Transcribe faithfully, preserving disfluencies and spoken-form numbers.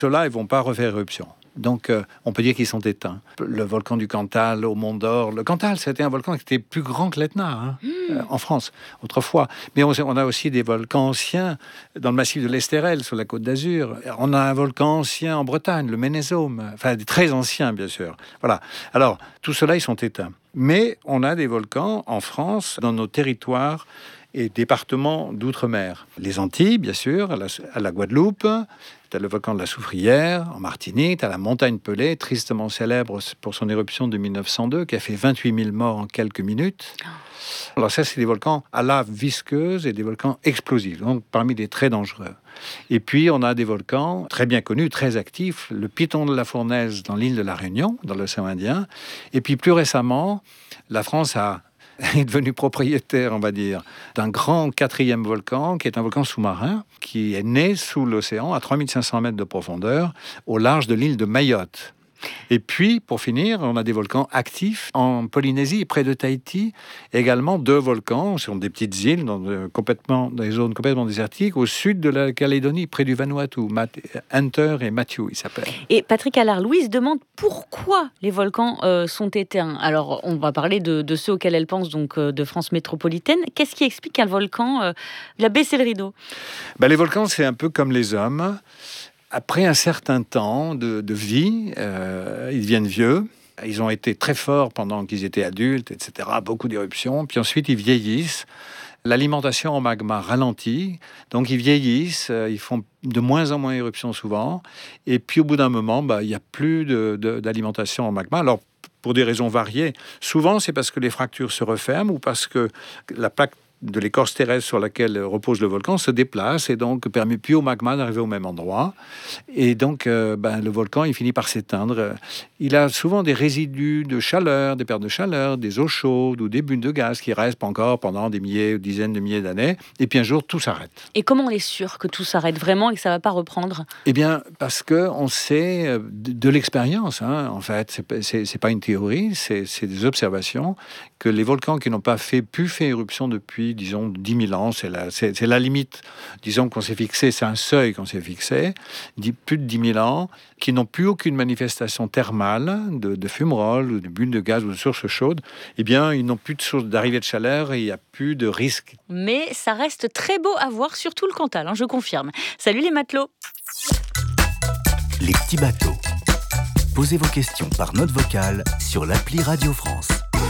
Ceux-là, ils ne vont pas refaire éruption. Donc, euh, on peut dire qu'ils sont éteints. Le volcan du Cantal, au Mont d'Or. Le Cantal, c'était un volcan qui était plus grand que l'Etna, hein, mmh. euh, en France, autrefois. Mais on, on a aussi des volcans anciens dans le massif de l'Estérel, sur la Côte d'Azur. On a un volcan ancien en Bretagne, le Ménésome. Enfin, des très anciens, bien sûr. Voilà. Alors, tout cela, ils sont éteints. Mais on a des volcans en France, dans nos territoires et départements d'outre-mer. Les Antilles, bien sûr, à la, à la Guadeloupe. Tu as le volcan de la Soufrière, en Martinique. Tu as la montagne Pelée, tristement célèbre pour son éruption de mille neuf cent deux, qui a fait vingt-huit mille morts en quelques minutes. Alors ça, c'est des volcans à lave visqueuse et des volcans explosifs, donc parmi les très dangereux. Et puis, on a des volcans très bien connus, très actifs. Le Piton de la Fournaise dans l'île de la Réunion, dans l'océan Indien. Et puis, plus récemment, la France a est devenu propriétaire, on va dire, d'un grand quatrième volcan, qui est un volcan sous-marin, qui est né sous l'océan, à trois mille cinq cents mètres de profondeur, au large de l'île de Mayotte. Et puis, pour finir, on a des volcans actifs en Polynésie, près de Tahiti. Également, deux volcans, ce sont des petites îles dans, de, complètement, dans des zones complètement désertiques, au sud de la Calédonie, près du Vanuatu. Hunter et Matthew, ils s'appellent. Et Patrick Allard-Louise demande pourquoi les volcans euh, sont éteints. Alors, on va parler de, de ceux auxquels elle pense, donc euh, de France métropolitaine. Qu'est-ce qui explique qu'un volcan euh, il a baissé le rideau ? Ben, les volcans, c'est un peu comme les hommes. Après un certain temps de, de vie, euh, ils deviennent vieux. Ils ont été très forts pendant qu'ils étaient adultes, et cetera. Beaucoup d'éruptions. Puis ensuite, ils vieillissent. L'alimentation en magma ralentit. Donc, ils vieillissent. Euh, ils font de moins en moins d'éruptions souvent. Et puis, au bout d'un moment, bah, il n'y a plus de, de, d'alimentation en magma. Alors, pour des raisons variées. Souvent, c'est parce que les fractures se referment ou parce que la plaque de l'écorce terrestre sur laquelle repose le volcan se déplace et donc permet plus au magma d'arriver au même endroit. Et donc, euh, ben, le volcan, il finit par s'éteindre. Il a souvent des résidus de chaleur, des pertes de chaleur, des eaux chaudes ou des bulles de gaz qui restent encore pendant des milliers ou dizaines de milliers d'années. Et puis un jour, tout s'arrête. Et comment on est sûr que tout s'arrête vraiment et que ça ne va pas reprendre ? Eh bien, parce qu'on sait de, de l'expérience, hein, en fait. C'est, c'est, c'est pas une théorie, c'est, c'est des observations que les volcans qui n'ont pas fait, pu faire éruption depuis disons, dix mille ans, c'est la, c'est, c'est la limite, disons, qu'on s'est fixé, c'est un seuil qu'on s'est fixé, plus de dix mille ans, qui n'ont plus aucune manifestation thermale, de, de fumerolles, ou de bulles de gaz, ou de sources chaudes, eh bien, ils n'ont plus de source d'arrivée de chaleur et il n'y a plus de risque. Mais ça reste très beau à voir, surtout le Cantal, hein, je confirme. Salut les matelots. Les petits bateaux. Posez vos questions par note vocale sur l'appli Radio France.